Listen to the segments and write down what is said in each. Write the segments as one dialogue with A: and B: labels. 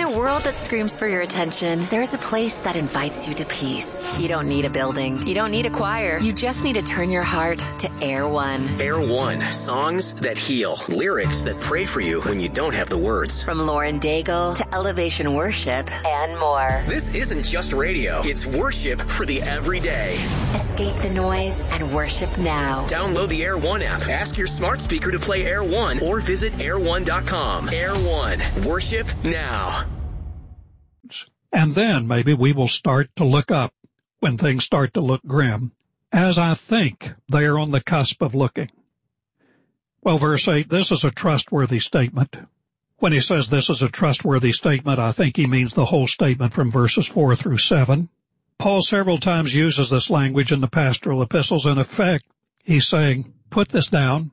A: a world that screams for your attention, there's a place that invites you to peace. You don't need a building. You don't need a choir. You just need to turn your heart to Air One.
B: Air One. Songs that heal. Lyrics that pray for you when you don't have the words.
A: From Lauren Daigle to Elevation Worship and more.
B: This isn't just radio. It's worship for the everyday.
A: Escape the noise and worship now.
B: Download the Air One app. Ask your smart speaker to play Air One or visit air1.com. Air One. Worship now.
C: And then maybe we will start to look up when things start to look grim, as I think they are on the cusp of looking. Well, verse 8, this is a trustworthy statement. When he says this is a trustworthy statement, I think he means the whole statement from verses 4 through 7. Paul several times uses this language in the pastoral epistles. In effect, he's saying, put this down,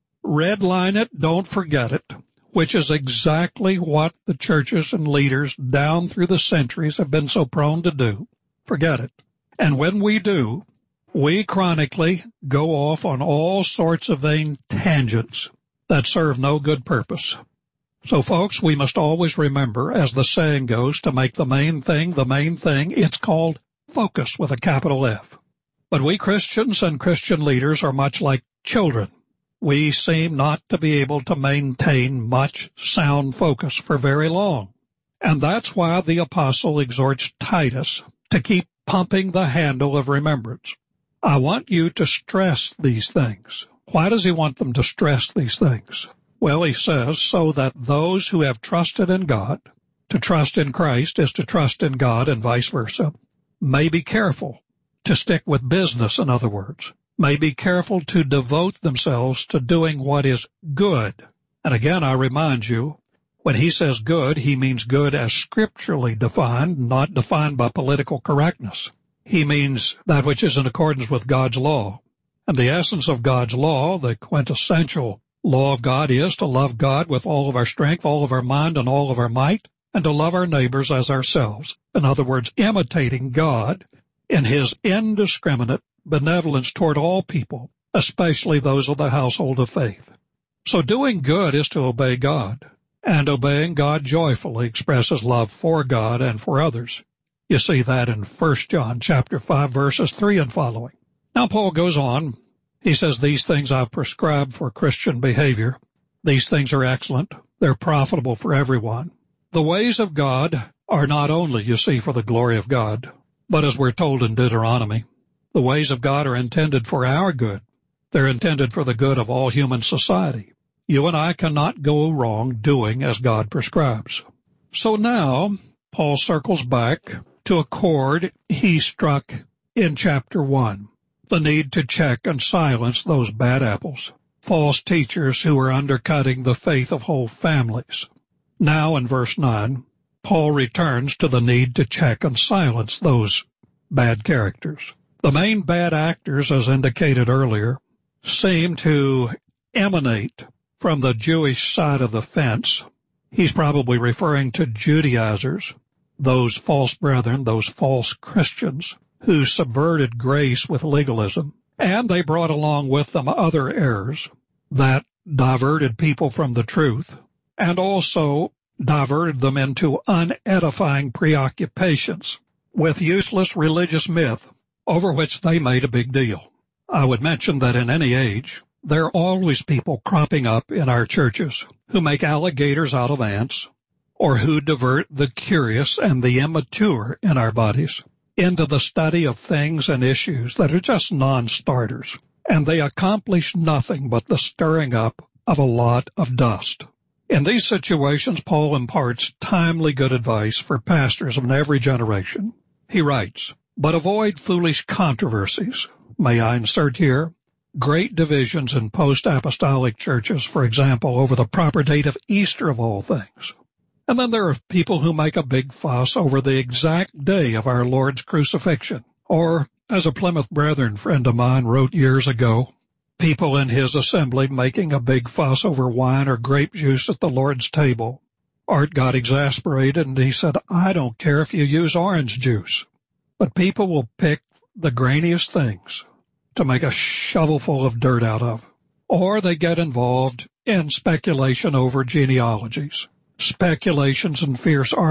C: redline it, don't forget it, which is exactly what the churches and leaders down through the centuries have been so prone to do. Forget it. And when we do, we chronically go off on all sorts of vain tangents that serve no good purpose. So, folks, we must always remember, as the saying goes, to make the main thing the main thing. It's called focus with a capital F. But we Christians and Christian leaders are much like children. We seem not to be able to maintain much sound focus for very long. And that's why the apostle exhorts Titus to keep pumping the handle of remembrance. I want you to stress these things. Why does he want them to stress these things? Well, he says, so that those who have trusted in God, to trust in Christ is to trust in God and vice versa, may be careful to stick with business, in other words, may be careful to devote themselves to doing what is good. And again, I remind you, when he says good, he means good as scripturally defined, not defined by political correctness. He means that which is in accordance with God's law. And the essence of God's law, the quintessential law of God, is to love God with all of our strength, all of our mind, and all of our might, and to love our neighbors as ourselves. In other words, imitating God in his indiscriminate benevolence toward all people, especially those of the household of faith. So doing good is to obey God, and obeying God joyfully expresses love for God and for others. You see that in 1 John chapter 5, verses 3 and following. Now Paul goes on. He says, these things I've prescribed for Christian behavior. These things are excellent. They're profitable for everyone. The ways of God are not only, you see, for the glory of God, but as we're told in Deuteronomy, the ways of God are intended for our good. They're intended for the good of all human society. You and I cannot go wrong doing as God prescribes. So now, Paul circles back to a chord he struck in chapter 1, the need to check and silence those bad apples, false teachers who are undercutting the faith of whole families. Now in verse 9, Paul returns to the need to check and silence those bad characters. The main bad actors, as indicated earlier, seem to emanate from the Jewish side of the fence. He's probably referring to Judaizers, those false brethren, those false Christians who subverted grace with legalism, and they brought along with them other errors that diverted people from the truth and also diverted them into unedifying preoccupations with useless religious myth over which they made a big deal. I would mention that in any age, there are always people cropping up in our churches who make alligators out of ants, or who divert the curious and the immature in our bodies into the study of things and issues that are just non-starters, and they accomplish nothing but the stirring up of a lot of dust. In these situations, Paul imparts timely good advice for pastors of every generation. He writes, but avoid foolish controversies. May I insert here? Great divisions in post-apostolic churches, for example, over the proper date of Easter of all things. And then there are people who make a big fuss over the exact day of our Lord's crucifixion. Or, as a Plymouth Brethren friend of mine wrote years ago, people in his assembly making a big fuss over wine or grape juice at the Lord's table. Art got exasperated and he said, I don't care if you use orange juice. But people will pick the grainiest things to make a shovelful of dirt out of. Or they get involved in speculation over genealogies, speculations and fierce